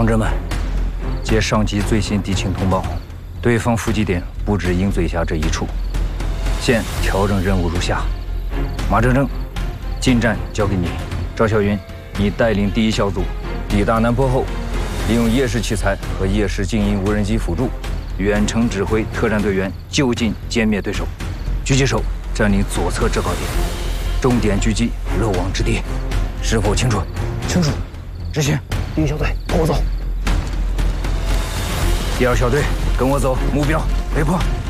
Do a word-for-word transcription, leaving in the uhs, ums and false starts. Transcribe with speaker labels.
Speaker 1: 同志们，接上级最新敌情通报，对方伏击点不止鹰嘴峡这一处。现调整任务如下：马铮铮，近战交给你；赵小云，你带领第一小组抵达南坡后，利用夜视器材和夜视静音无人机辅助，远程指挥特战队员就近歼灭对手。狙击手占领左侧制高点，重点狙击漏网之敌。是否清楚？
Speaker 2: 清楚。执行。第一小队，跟我走。
Speaker 1: 第二小队，跟我走，目标雷破。